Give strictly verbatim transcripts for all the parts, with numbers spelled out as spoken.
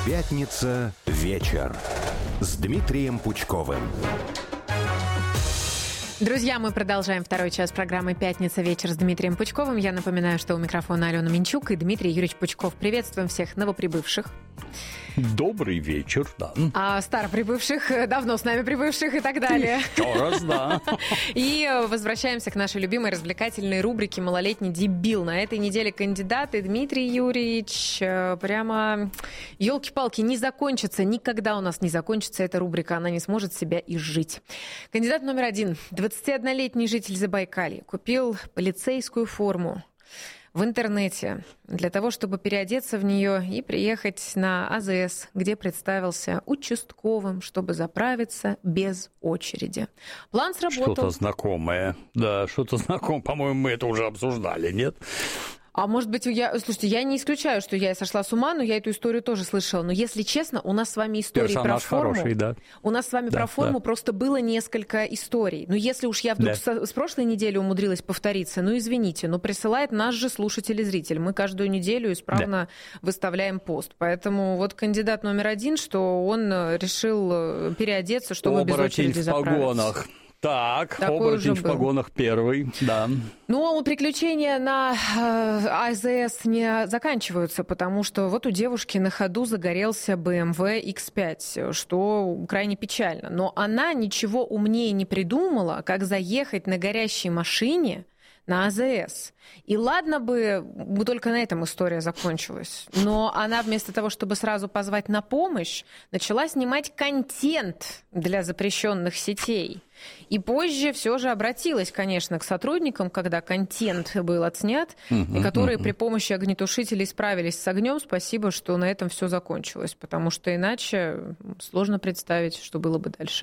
Пятница вечер с Дмитрием Пучковым. Друзья, мы продолжаем второй час программы «Пятница вечер» с Дмитрием Пучковым. Я напоминаю, что у микрофона Алена Минчук и Дмитрий Юрьевич Пучков. Приветствуем всех новоприбывших. Добрый вечер, да. А староприбывших, давно с нами прибывших и так далее. Еще раз, да. И возвращаемся к нашей любимой развлекательной рубрике «Малолетний дебил». На этой неделе кандидаты Дмитрий Юрьевич. Прямо, елки-палки, не закончится, никогда у нас не закончится эта рубрика, она не сможет себя изжить. Кандидат номер один, двадцатиоднолетний житель Забайкалья, купил полицейскую форму в интернете для того, чтобы переодеться в нее и приехать на АЗС, где представился участковым, чтобы заправиться без очереди. План сработал. Что-то знакомое. Да, что-то знакомое. По-моему, мы это уже обсуждали, нет? А может быть, я... Слушайте, я не исключаю, что я сошла с ума, но я эту историю тоже слышала. Но если честно, у нас с вами истории Персонаж про форму... хороший, да. У нас с вами да, про форму да. просто было несколько историй. Но если уж я вдруг да. с, с прошлой недели умудрилась повториться, ну извините, но присылает наш же слушатель и зритель. Мы каждую неделю исправно да. выставляем пост. Поэтому вот кандидат номер один, что он решил переодеться, чтобы без очереди заправиться. В погонах. Так, Такой оборотень в погонах первый, да. Ну, приключения на э, АЗС не заканчиваются, потому что вот у девушки на ходу загорелся бэ эм вэ икс пять, что крайне печально. Но она ничего умнее не придумала, как заехать на горящей машине на АЗС. И ладно бы, бы только на этом история закончилась, но она вместо того, чтобы сразу позвать на помощь, начала снимать контент для запрещенных сетей. И позже все же обратилась, конечно, к сотрудникам, когда контент был отснят, uh-huh, и которые uh-huh. при помощи огнетушителей справились с огнем. Спасибо, что на этом все закончилось, потому что иначе сложно представить, что было бы дальше.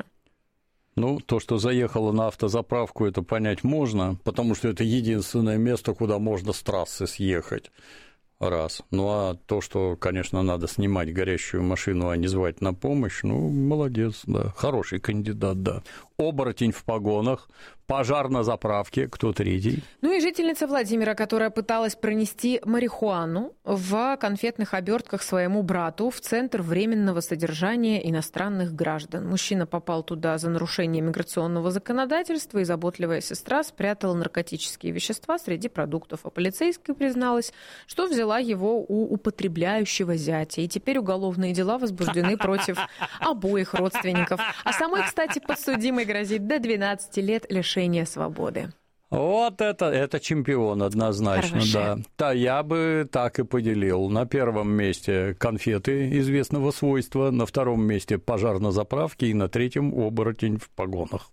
Ну, то, что заехала на автозаправку, это понять можно, потому что это единственное место, куда можно с трассы съехать. Раз. Ну, а то, что, конечно, надо снимать горящую машину, а не звать на помощь, ну, молодец, да. Хороший кандидат, да. Оборотень в погонах, пожар на заправке, кто третий? Ну и жительница Владимира, которая пыталась пронести марихуану в конфетных обертках своему брату в Центр временного содержания иностранных граждан. Мужчина попал туда за нарушение миграционного законодательства, и заботливая сестра спрятала наркотические вещества среди продуктов. А полицейская призналась, что взяла его у употребляющего зятя. И теперь уголовные дела возбуждены против обоих родственников. А самой, кстати, подсудимой грозит до двенадцати лет лишения свободы. Вот это, это чемпион однозначно, Хорошо. да. Да, я бы так и поделил. На первом месте конфеты известного свойства, на втором месте пожар на заправке и на третьем оборотень в погонах.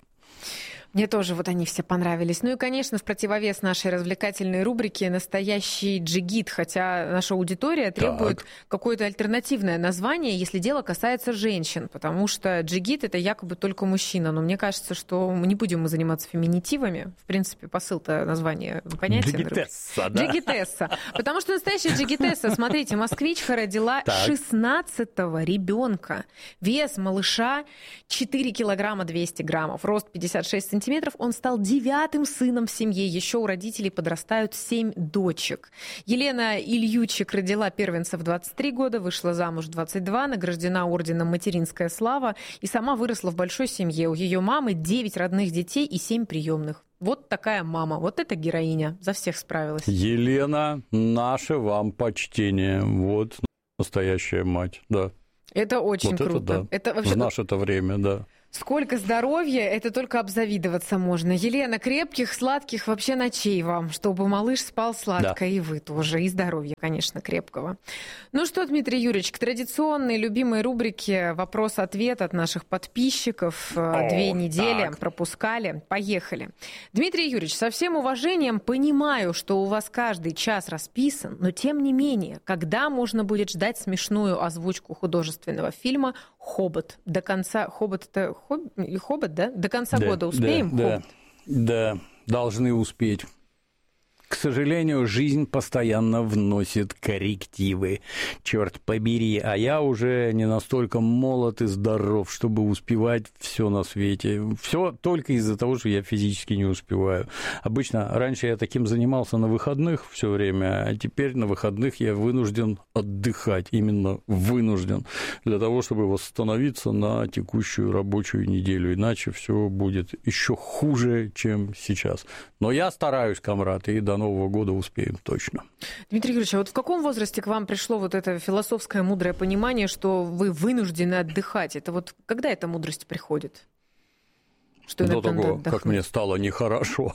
Мне тоже вот они все понравились. Ну и, конечно, в противовес нашей развлекательной рубрике настоящий джигит, хотя наша аудитория требует так. какое-то альтернативное название, если дело касается женщин, потому что джигит – это якобы только мужчина. Но мне кажется, что мы не будем мы заниматься феминитивами. В принципе, посыл-то названия понятен. Джигитесса, да? Джигитесса. Потому что настоящая джигитесса, смотрите, москвичка родила так. шестнадцатого ребенка. Вес малыша четыре килограмма двести граммов, рост пятьдесят шесть сантиметров. Он стал девятым сыном в семье. Еще у родителей подрастают семь дочек. Елена Ильючик родила первенца в двадцать три года, вышла замуж в двадцать два, награждена орденом «Материнская слава» и сама выросла в большой семье. У ее мамы девять родных детей и семь приемных. Вот такая мама, вот эта героиня, за всех справилась. Елена, наше вам почтение. Вот настоящая мать, да. Это очень вот круто. Это, да. Это вообще... В наше-то время, да. Сколько здоровья, это только обзавидоваться можно. Елена, крепких, сладких вообще ночей вам, чтобы малыш спал сладко, да. И вы тоже, и здоровья, конечно, крепкого. Ну что, Дмитрий Юрьевич, к традиционной любимой рубрике «Вопрос-ответ» от наших подписчиков. О, Две недели так. пропускали. Поехали. Дмитрий Юрьевич, со всем уважением понимаю, что у вас каждый час расписан, но тем не менее, когда можно будет ждать смешную озвучку художественного фильма «Хоббит»? До конца «Хоббит» — это Хоббит, Хоббит, да? До конца да, года успеем? Да, Хоббит? да, да, должны успеть. К сожалению, жизнь постоянно вносит коррективы. Черт побери, а я уже не настолько молод и здоров, чтобы успевать все на свете. Все только из-за того, что я физически не успеваю. Обычно раньше я таким занимался на выходных все время, а теперь на выходных я вынужден отдыхать, именно вынужден, для того, чтобы восстановиться на текущую рабочую неделю. Иначе все будет еще хуже, чем сейчас. Но я стараюсь, комрад, и до Нового года успеем точно. Дмитрий Юрьевич, а вот в каком возрасте к вам пришло вот это философское мудрое понимание, что вы вынуждены отдыхать? Это вот когда эта мудрость приходит? Что До того, как мне стало нехорошо.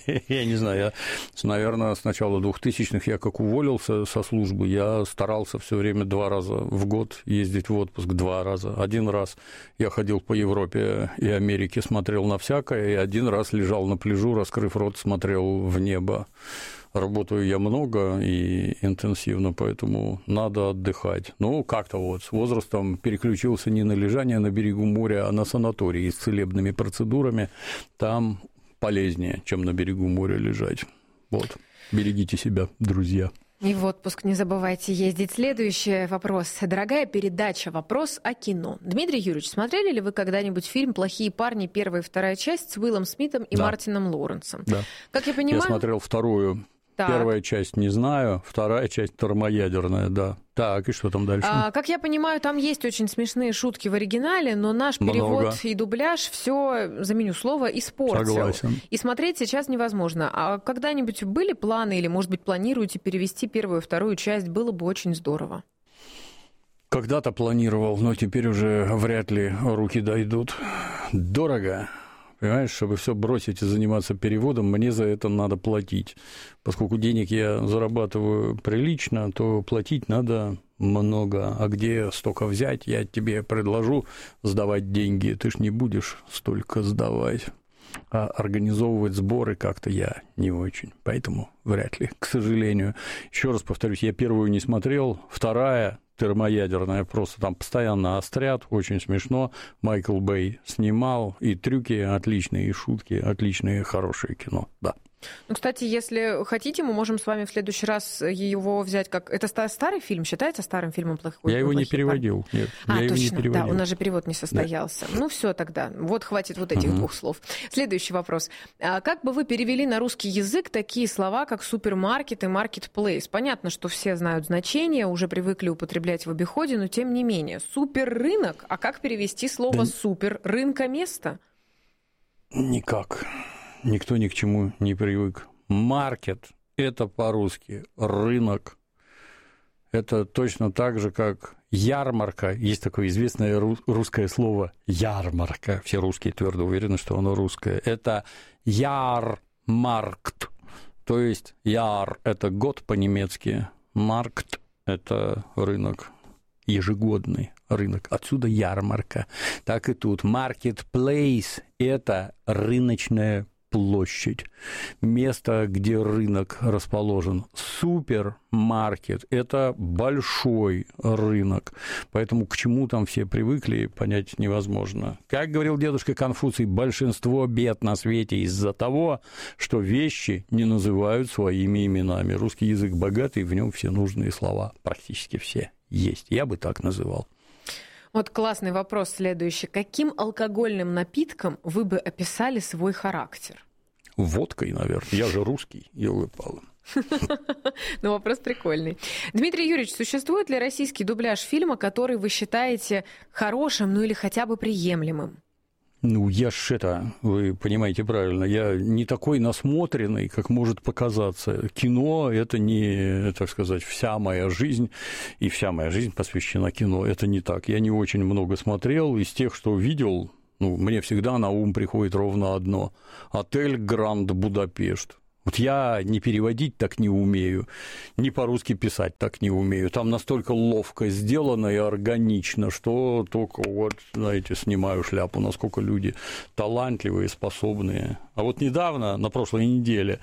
Я не знаю, я, наверное, с начала двухтысячных я как уволился со службы, я старался все время два раза в год ездить в отпуск, два раза. Один раз я ходил по Европе и Америке, смотрел на всякое, и один раз лежал на пляжу, раскрыв рот, смотрел в небо. Работаю я много и интенсивно, поэтому надо отдыхать. Ну, как-то вот с возрастом переключился не на лежание на берегу моря, а на санатории с целебными процедурами. Там полезнее, чем на берегу моря лежать. Вот. Берегите себя, друзья. И в отпуск не забывайте ездить. Следующий вопрос. Дорогая передача «Вопрос о кино». Дмитрий Юрьевич, смотрели ли вы когда-нибудь фильм «Плохие парни», первая и вторая часть с Уиллом Смитом и да. Мартином Лоуренсом? Да. Как я понимаю... Я смотрел вторую. Так. Первая часть не знаю, вторая часть термоядерная, да. Так, и что там дальше? А, как я понимаю, там есть очень смешные шутки в оригинале, но наш Много. перевод и дубляж все, заменю слово, испортил. Согласен. И смотреть сейчас невозможно. А когда-нибудь были планы или, может быть, планируете перевести первую и вторую часть? Было бы очень здорово. Когда-то планировал, но теперь уже вряд ли руки дойдут. Дорого. Понимаешь, чтобы все бросить и заниматься переводом, мне за это надо платить. Поскольку денег я зарабатываю прилично, то платить надо много. А где столько взять, я тебе предложу сдавать деньги. Ты ж не будешь столько сдавать. А организовывать сборы как-то я не очень. Поэтому вряд ли, к сожалению. Еще раз повторюсь, я первую не смотрел, вторая... термоядерная, просто там постоянно острят, очень смешно. Майкл Бэй снимал, и трюки отличные, и шутки отличные, хорошее кино, да. Ну, кстати, если хотите, мы можем с вами в следующий раз его взять как... Это старый фильм, считается старым фильмом «Плохой»? Я его не переводил, нет. А, я точно, его не переводил. Да, у нас же перевод не состоялся. Да. Ну, все тогда. Вот хватит вот этих uh-huh. двух слов. Следующий вопрос. А как бы вы перевели на русский язык такие слова, как супермаркет и маркетплейс? Понятно, что все знают значение, уже привыкли употреблять в обиходе, но тем не менее. Суперрынок? А как перевести слово да. супер? Рынка-место? Никак. Никто ни к чему не привык. Маркет – это по-русски рынок. Это точно так же, как ярмарка. Есть такое известное русское слово «ярмарка». Все русские твердо уверены, что оно русское. Это ярмаркт. То есть яр – это год по-немецки, маркт – это рынок, ежегодный рынок. Отсюда ярмарка. Так и тут. Marketplace – это рыночная площадь, место, где рынок расположен. Супермаркет – это большой рынок, поэтому к чему там все привыкли, понять невозможно. Как говорил дедушка Конфуций, большинство бед на свете из-за того, что вещи не называют своими именами. Русский язык богатый, в нем все нужные слова, практически все есть. Я бы так называл. Вот классный вопрос следующий. Каким алкогольным напитком вы бы описали свой характер? Водкой, наверное. Я же русский, елы-палы. Ну, вопрос прикольный. Дмитрий Юрьевич, существует ли российский дубляж фильма, который вы считаете хорошим, ну или хотя бы приемлемым? Ну, я ж это, вы понимаете правильно, я не такой насмотренный, как может показаться. Кино – это не, так сказать, вся моя жизнь, и вся моя жизнь посвящена кино. Это не так. Я не очень много смотрел, из тех, что видел, ну, мне всегда на ум приходит ровно одно – «Отель Гранд Будапешт». Вот я не переводить так не умею, ни по-русски писать так не умею. Там настолько ловко сделано и органично, что только вот, знаете, снимаю шляпу, насколько люди талантливые, способные. А вот недавно, на прошлой неделе,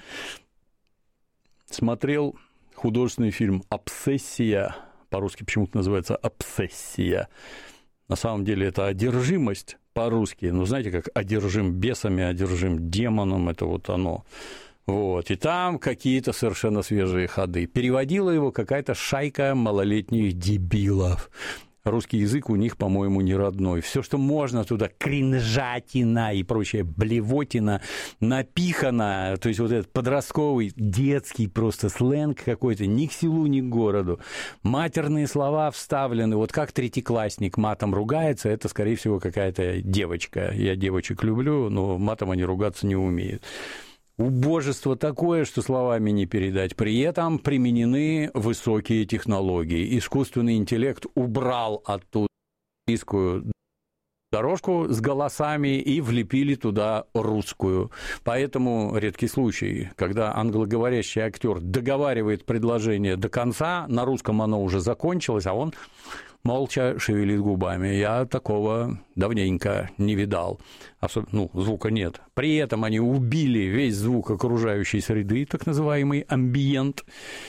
смотрел художественный фильм «Обсессия», по-русски почему-то называется «Обсессия». На самом деле это одержимость по-русски, ну, знаете, как одержим бесами, одержим демоном, это вот оно. Вот, и там какие-то совершенно свежие ходы. Переводила его какая-то шайка малолетних дебилов. Русский язык у них, по-моему, не родной. Все, что можно туда, кринжатина и прочая блевотина напихано, то есть вот этот подростковый, детский просто сленг какой-то, ни к селу, ни к городу. Матерные слова вставлены, вот как третьеклассник матом ругается, это, скорее всего, какая-то девочка. Я девочек люблю, но матом они ругаться не умеют. Убожество такое, что словами не передать. При этом применены высокие технологии. Искусственный интеллект убрал оттуда английскую дорожку с голосами и влепили туда русскую. Поэтому редкий случай, когда англоговорящий актер договаривает предложение до конца, на русском оно уже закончилось, а он молча шевелит губами. Я такого давненько не видал. Особ... Ну, звука нет. При этом они убили весь звук окружающей среды, так называемый амбиент.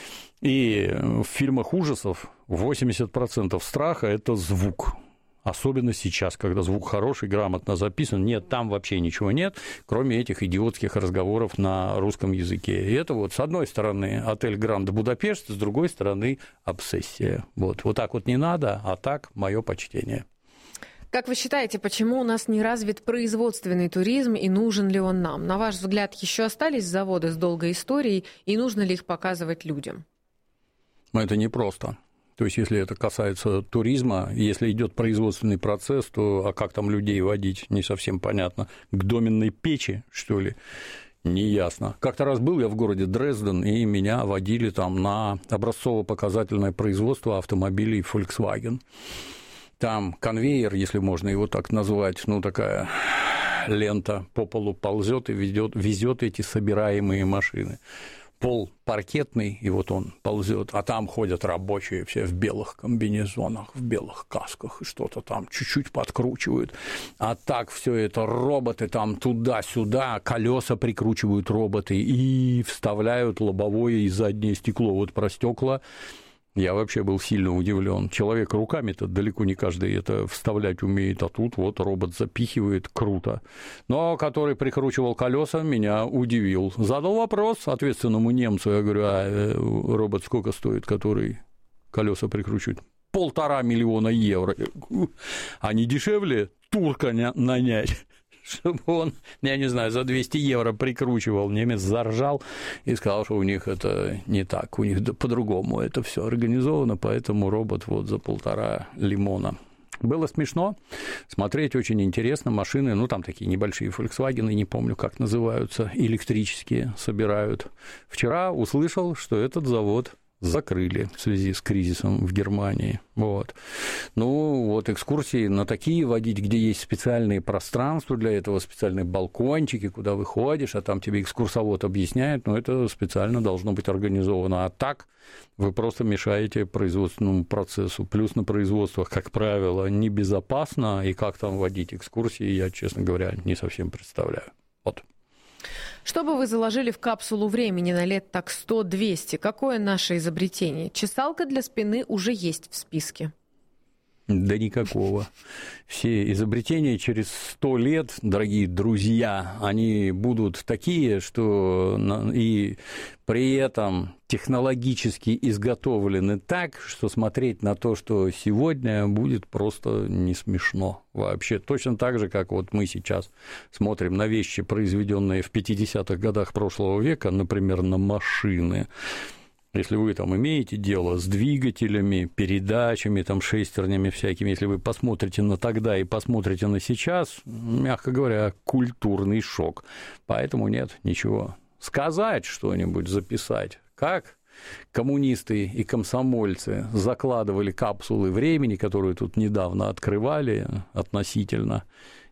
И в фильмах ужасов восемьдесят процентов страха – это звук. Особенно сейчас, когда звук хороший, грамотно записан. Нет, там вообще ничего нет, кроме этих идиотских разговоров на русском языке. И это вот с одной стороны отель Гранд Будапешт, с другой стороны обсессия. Вот, вот так вот не надо, а так мое почтение. Как вы считаете, почему у нас не развит производственный туризм и нужен ли он нам? На ваш взгляд, еще остались заводы с долгой историей и нужно ли их показывать людям? Это непросто. То есть, если это касается туризма, если идет производственный процесс, то а как там людей водить, не совсем понятно. К доменной печи, что ли, неясно. Как-то раз был я в городе Дрезден, и меня водили там на образцово-показательное производство автомобилей Volkswagen. Там конвейер, если можно его так назвать, ну, такая лента по полу ползет и везет, везет эти собираемые машины. Пол паркетный, и вот он ползет, а там ходят рабочие все в белых комбинезонах, в белых касках, и что-то там чуть-чуть подкручивают. А так все это роботы там туда-сюда, колеса прикручивают роботы и вставляют лобовое и заднее стекло. Вот про стекла я вообще был сильно удивлен. Человек руками-то далеко не каждый это вставлять умеет, а тут вот робот запихивает, круто. Но который прикручивал колеса, меня удивил. Задал вопрос ответственному немцу, я говорю, а робот сколько стоит, который колеса прикручивает? Полтора миллиона евро. А не дешевле турка нанять? Чтобы он, я не знаю, за двести евро прикручивал. Немец заржал и сказал, что у них это не так, у них по-другому это все организовано, поэтому робот вот за полтора лимона. Было смешно, смотреть очень интересно, машины, ну, там такие небольшие Volkswagen, не помню, как называются, электрические собирают. Вчера услышал, что этот завод закрыли в связи с кризисом в Германии. Вот. Ну, вот экскурсии на такие водить, где есть специальные пространства для этого, специальные балкончики, куда выходишь, а там тебе экскурсовод объясняет, но это специально должно быть организовано. А так вы просто мешаете производственному процессу. Плюс на производствах, как правило, небезопасно, и как там водить экскурсии, я, честно говоря, не совсем представляю. Вот. Что бы вы заложили в капсулу времени на лет так сто-двести? Какое наше изобретение? Чесалка для спины уже есть в списке. Да никакого. Все изобретения через сто лет, дорогие друзья, они будут такие, что и при этом технологически изготовлены так, что смотреть на то, что сегодня, будет просто не смешно вообще. Точно так же, как вот мы сейчас смотрим на вещи, произведенные в пятидесятых годах прошлого века, например, на машины. Если вы там имеете дело с двигателями, передачами, там, шестернями всякими, если вы посмотрите на тогда и посмотрите на сейчас, мягко говоря, культурный шок. Поэтому нет, ничего. Сказать что-нибудь, записать, как коммунисты и комсомольцы закладывали капсулы времени, которые тут недавно открывали относительно,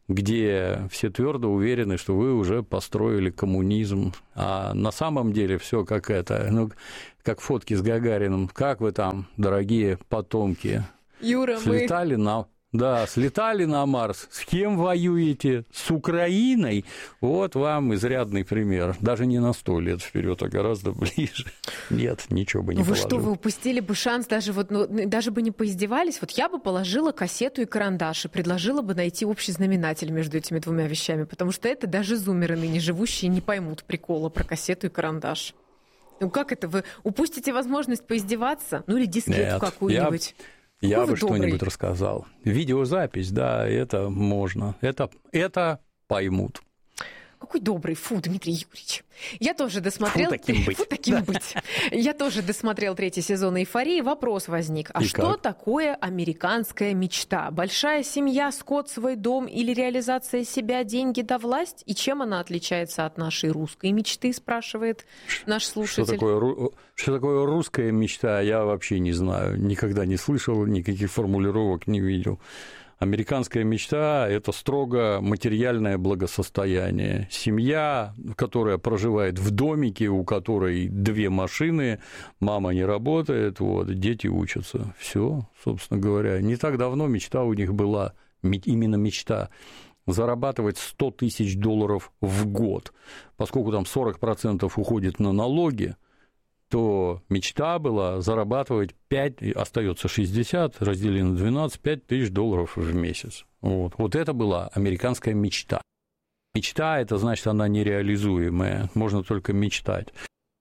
где все твердо уверены, что вы уже построили коммунизм, а на самом деле все как это, ну, как фотки с Гагариным, как вы там, дорогие потомки, Юра, слетали мы... на... Да, слетали на Марс. С кем воюете? С Украиной? Вот вам изрядный пример. Даже не на сто лет вперед, а гораздо ближе. Нет, ничего бы не вы положил. Вы что, вы упустили бы шанс, даже, вот, ну, даже бы не поиздевались? Вот я бы положила кассету и карандаш и предложила бы найти общий знаменатель между этими двумя вещами, потому что это даже зумеры ныне живущие не поймут прикола про кассету и карандаш. Ну как это? Вы упустите возможность поиздеваться? Ну или дискету какую-нибудь? Я... Я бы что-нибудь рассказал. Видеозапись, да, это можно. Это, это поймут. Какой добрый, фу, Дмитрий Юрьевич. Я тоже досмотрел... Фу, таким быть. Фу, таким да. быть. Я тоже досмотрел третий сезон «Эйфории». Вопрос возник. А И что как? такое американская мечта? Большая семья, скот, свой дом или реализация себя, деньги да власть? И чем она отличается от нашей русской мечты, спрашивает наш слушатель. Что такое, что такое русская мечта, я вообще не знаю. Никогда не слышал, никаких формулировок не видел. Американская мечта – это строго материальное благосостояние. Семья, которая проживает в домике, у которой две машины, мама не работает, вот, дети учатся. Все, собственно говоря. Не так давно мечта у них была, именно мечта, зарабатывать сто тысяч долларов в год. Поскольку там сорок процентов уходит на налоги, то мечта была зарабатывать пять, остается шестьдесят, разделили на двенадцать, пять тысяч долларов в месяц. Вот. вот это была американская мечта. Мечта – это значит, она нереализуемая, можно только мечтать.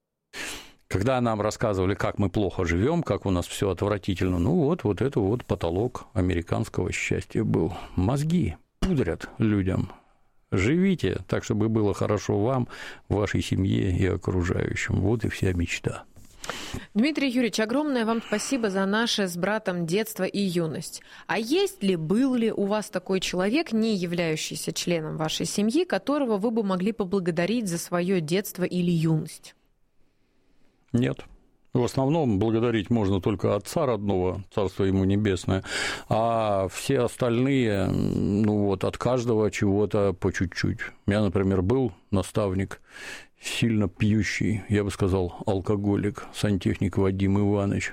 Когда нам рассказывали, как мы плохо живем, как у нас все отвратительно, ну вот, вот это вот потолок американского счастья был. Мозги пудрят людям. Живите так, чтобы было хорошо вам, вашей семье и окружающим. Вот и вся мечта. Дмитрий Юрьевич, огромное вам спасибо за наше с братом детство и юность. А есть ли, был ли у вас такой человек, не являющийся членом вашей семьи, которого вы бы могли поблагодарить за свое детство или юность? Нет. В основном благодарить можно только отца родного, царство ему небесное, а все остальные, ну вот, от каждого чего-то по чуть-чуть. У меня, например, был наставник, сильно пьющий, я бы сказал, алкоголик, сантехник Вадим Иванович.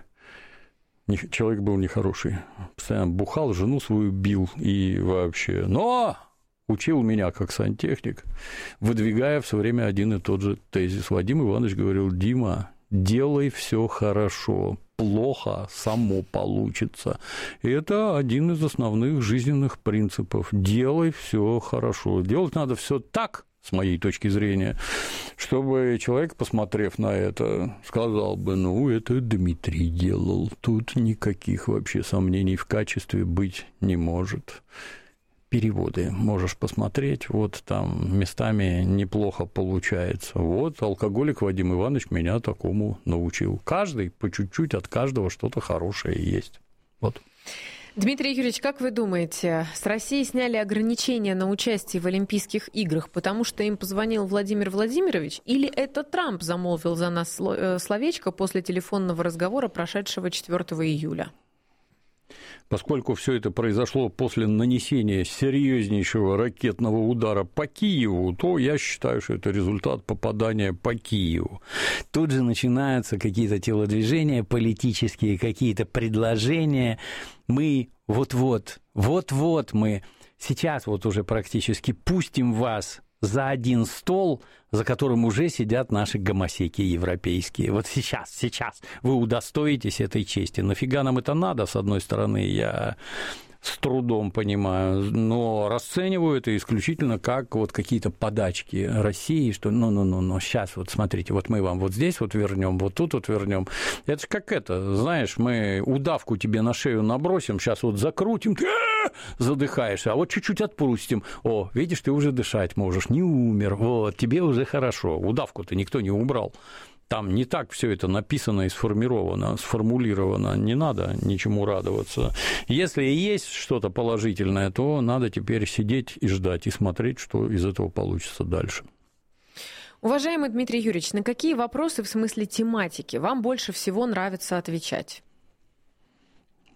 Человек был нехороший, постоянно бухал, жену свою бил и вообще. Но учил меня как сантехник, выдвигая все время один и тот же тезис. Вадим Иванович говорил: Дима, делай все хорошо, плохо само получится. И это один из основных жизненных принципов. Делай все хорошо. Делать надо все так, с моей точки зрения, чтобы человек, посмотрев на это, сказал бы: ну, это Дмитрий делал. Тут никаких вообще сомнений в качестве быть не может. Переводы можешь посмотреть, вот там местами неплохо получается. Вот алкоголик Вадим Иванович меня такому научил. Каждый по чуть-чуть, от каждого что-то хорошее есть. Вот. Дмитрий Юрьевич, как вы думаете, с России сняли ограничения на участие в Олимпийских играх, потому что им позвонил Владимир Владимирович, или это Трамп замолвил за нас словечко после телефонного разговора, прошедшего четвёртого июля? Поскольку все это произошло после нанесения серьезнейшего ракетного удара по Киеву, то я считаю, что это результат попадания по Киеву. Тут же начинаются какие-то телодвижения политические, какие-то предложения. Мы вот-вот, вот-вот мы сейчас вот уже практически пустим вас за один стол, за которым уже сидят наши гомосеки европейские. Вот сейчас, сейчас вы удостоитесь этой чести. Нафига нам это надо, с одной стороны, я с трудом понимаю, но расцениваю это исключительно как вот какие-то подачки России, что ну-ну-ну, сейчас вот смотрите, вот мы вам вот здесь вот вернем, вот тут вот вернем. Это же как это, знаешь, мы удавку тебе на шею набросим, сейчас вот закрутим, ты задыхаешься, а вот чуть-чуть отпустим. О, видишь, ты уже дышать можешь, не умер, вот, тебе уже хорошо. Удавку-то никто не убрал. Там не так все это написано и сформировано, сформулировано, не надо ничему радоваться. Если и есть что-то положительное, то надо теперь сидеть и ждать, и смотреть, что из этого получится дальше. Уважаемый Дмитрий Юрьевич, на какие вопросы в смысле тематики вам больше всего нравится отвечать?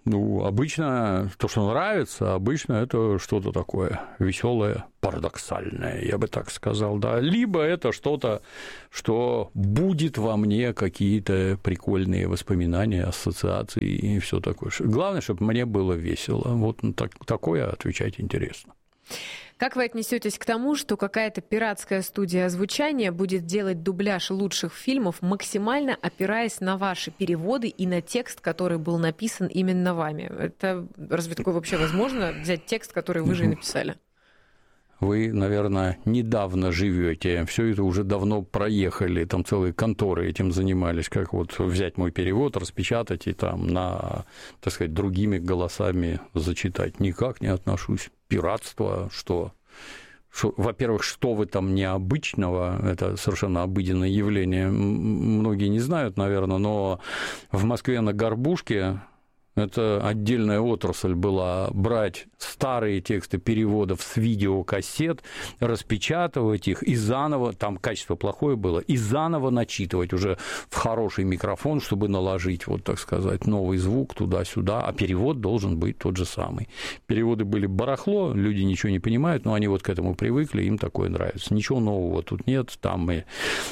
Ну, обычно то, что нравится, обычно это что-то такое веселое, парадоксальное, я бы так сказал, да. Либо это что-то, что будет во мне какие-то прикольные воспоминания, ассоциации и все такое. Главное, чтобы мне было весело. Вот так, такое отвечать интересно. Как вы отнесетесь к тому, что какая-то пиратская студия озвучания будет делать дубляж лучших фильмов, максимально опираясь на ваши переводы и на текст, который был написан именно вами? Это разве такое вообще возможно, взять текст, который вы же и написали? Вы, наверное, недавно живете, все это уже давно проехали, там целые конторы этим занимались, как вот взять мой перевод, распечатать и там на, так сказать, другими голосами зачитать. Никак не отношусь. Пиратство, что... Что, во-первых, что в этом необычного, это совершенно обыденное явление, многие не знают, наверное, но в Москве на Горбушке это отдельная отрасль была, брать старые тексты переводов с видеокассет, распечатывать их и заново, там качество плохое было, и заново начитывать уже в хороший микрофон, чтобы наложить, вот так сказать, новый звук туда-сюда, а перевод должен быть тот же самый. Переводы были барахло, люди ничего не понимают, но они вот к этому привыкли, им такое нравится. Ничего нового тут нет, там мы...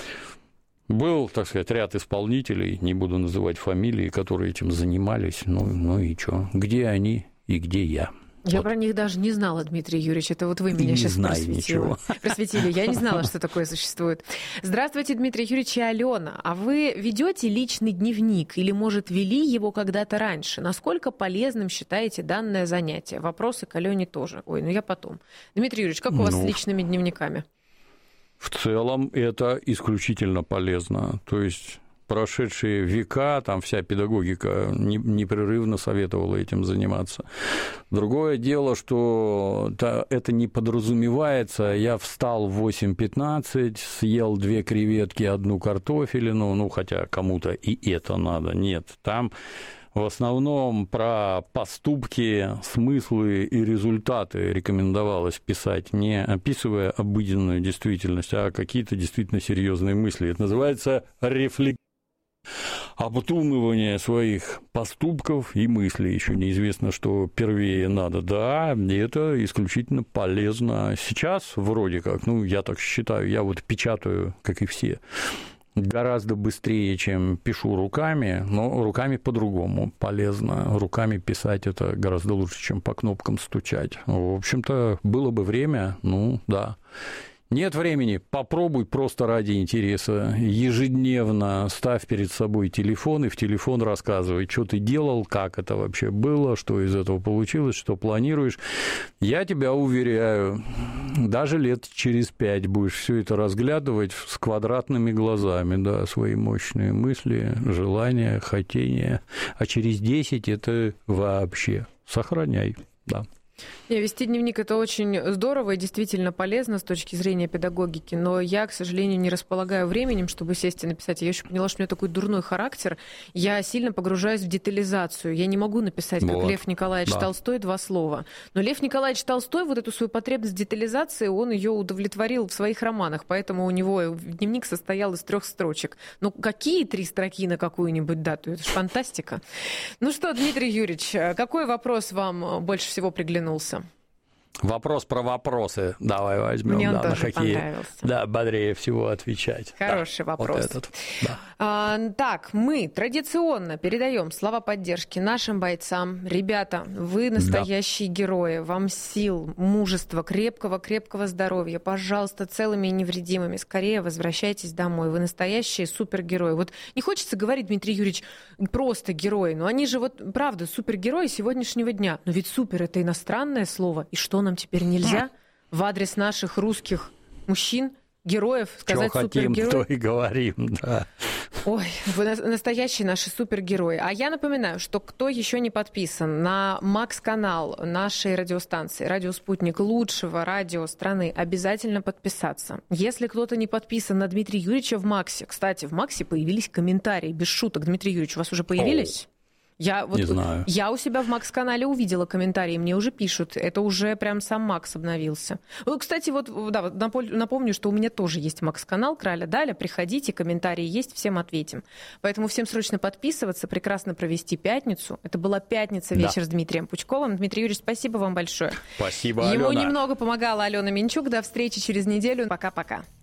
Был, так сказать, ряд исполнителей, не буду называть фамилии, которые этим занимались, ну, ну и что, где они и где я. Я вот. Про них даже не знала, Дмитрий Юрьевич, это вот вы меня не сейчас просветили. просветили. Я не знала, что такое существует. Здравствуйте, Дмитрий Юрьевич и Алена. А вы ведете личный дневник или, может, вели его когда-то раньше? Насколько полезным считаете данное занятие? Вопросы к Алене тоже. Ой, ну я потом. Дмитрий Юрьевич, как у вас ну... с личными дневниками? В целом это исключительно полезно. То есть прошедшие века, там вся педагогика непрерывно советовала этим заниматься. Другое дело, что это не подразумевается. Я встал в восемь пятнадцать, съел две креветки, одну картофелину, ну, хотя кому-то и это надо. Нет, там... В основном про поступки, смыслы и результаты рекомендовалось писать, не описывая обыденную действительность, а какие-то действительно серьезные мысли. Это называется рефлексия. Обдумывание своих поступков и мыслей. Еще неизвестно, что первее надо. Да, это исключительно полезно. Сейчас вроде как, ну, я так считаю, я вот печатаю, как и все, гораздо быстрее, чем пишу руками, но руками по-другому полезно. Руками писать это гораздо лучше, чем по кнопкам стучать. В общем-то, было бы время, ну, да. Нет времени, попробуй просто ради интереса. Ежедневно ставь перед собой телефон и в телефон рассказывай, что ты делал, как это вообще было, что из этого получилось, что планируешь. Я тебя уверяю, даже лет через пять будешь все это разглядывать с квадратными глазами, да, свои мощные мысли, желания, хотения. А через десять это вообще сохраняй, да. Не, вести дневник – это очень здорово и действительно полезно с точки зрения педагогики, но я, к сожалению, не располагаю временем, чтобы сесть и написать. Я еще поняла, что у меня такой дурной характер. Я сильно погружаюсь в детализацию. Я не могу написать, как вот. Лев Николаевич да. Толстой, два слова. Но Лев Николаевич Толстой вот эту свою потребность детализации, он ее удовлетворил в своих романах, поэтому у него дневник состоял из трех строчек. Ну, какие три строки на какую-нибудь дату? Это же фантастика. Ну что, Дмитрий Юрьевич, какой вопрос вам больше всего приглянулся? Вопрос про вопросы давай возьмем. Мне он да, тоже на какие, понравился. Да, бодрее всего отвечать. Хороший да, вопрос. Вот этот, да. а, так, мы традиционно передаем слова поддержки нашим бойцам. Ребята, вы настоящие да. герои. Вам сил, мужества, крепкого-крепкого здоровья. Пожалуйста, целыми и невредимыми. Скорее возвращайтесь домой. Вы настоящие супергерои. Вот не хочется говорить, Дмитрий Юрьевич, просто герои. Но они же вот, правда, супергерои сегодняшнего дня. Но ведь супер — это иностранное слово. И что нам теперь нельзя в адрес наших русских мужчин, героев, сказать супергерой? Что хотим, то и говорим, да. Ой, вы настоящие наши супергерои. А я напоминаю, что кто еще не подписан на Макс-канал нашей радиостанции «Радио Спутник», лучшего радио страны, обязательно подписаться. Если кто-то не подписан на Дмитрия Юрьевича в Максе, кстати, в Максе появились комментарии, без шуток. Дмитрий Юрьевич, у вас уже появились? Я, вот, не знаю. Я у себя в Макс-канале увидела комментарии, мне уже пишут. Это уже прям сам Макс обновился. Ну, кстати, вот да, напомню, что у меня тоже есть Макс-канал Краля Даля. Приходите, комментарии есть, всем ответим. Поэтому всем срочно подписываться, прекрасно провести пятницу. Это была пятница, вечер да. с Дмитрием Пучковым. Дмитрий Юрьевич, спасибо вам большое. Спасибо, Ему Алена. немного помогала Алена Минчук. До встречи через неделю. Пока-пока.